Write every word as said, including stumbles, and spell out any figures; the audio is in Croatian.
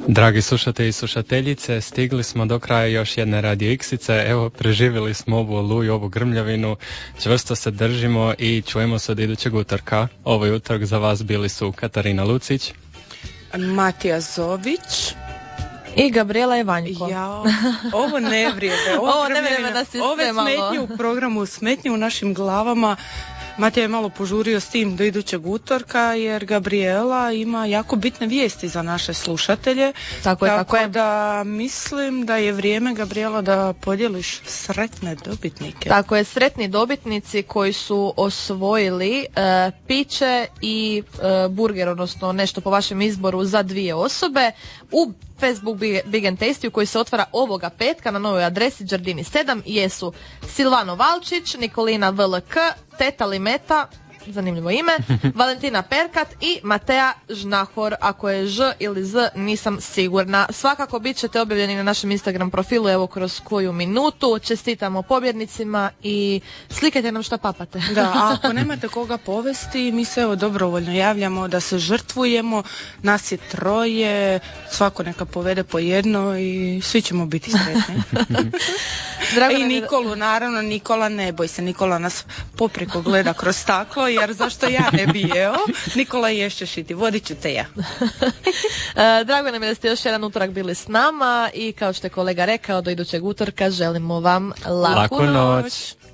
Dragi slušatelji i slušateljice, stigli smo do kraja još jedne Radio Iksice. Evo, preživjeli smo ovu oluju, ovu grmljavinu, čvrsto se držimo i čujemo se od idućeg utorka. Ovaj utorak za vas bili su Katarina Lucić, Matija Zović i Gabriela Ivanjko. Ja, ovo ne vrijede. Ovo, ovo ne vrijede da si ove smetnje u programu, smetnje u našim glavama. Matija je malo požurio s tim do idućeg utorka jer Gabriela ima jako bitne vijesti za naše slušatelje. Tako je, tako je. Da mislim da je vrijeme, Gabriela, da podijeliš sretne dobitnike. Tako je, sretni dobitnici koji su osvojili uh, piće i uh, burger, odnosno nešto po vašem izboru za dvije osobe u Facebook Big and Tasty koji se otvara ovoga petka na novoj adresi Đardini sedam jesu Silvano Valčić, Nikolina V L K, Teta Limeta, zanimljivo ime, Valentina Perkat i Matea Žnahor. Ako je Ž ili Z nisam sigurna. Svakako bit ćete objavljeni na našem Instagram profilu evo kroz koju minutu. Čestitamo pobjednicima i slikajte nam šta papate. Da, a ako nemate koga povesti, mi se evo dobrovoljno javljamo da se žrtvujemo. Nas je troje, svako neka povede po jedno i svi ćemo biti sretni. I Nikolu, naravno, Nikola ne boj se, Nikola nas popreko gleda kroz staklo, jer zašto ja ne bi jeo? Nikola, ješćeš i ti, vodit ću te ja. Drago nam je da ste još jedan utorak bili s nama i kao što je kolega rekao, do idućeg utorka želimo vam laku, laku noć.